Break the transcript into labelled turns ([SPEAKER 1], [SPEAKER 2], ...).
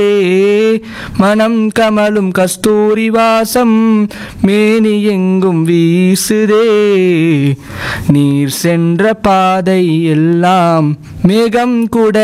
[SPEAKER 1] மனம் கமலும் கஸ்தூரி வாசம் மேனி எங்கும் வீசுதே. நீர் சென்ற பாதை எல்லாம் மேகம் கூட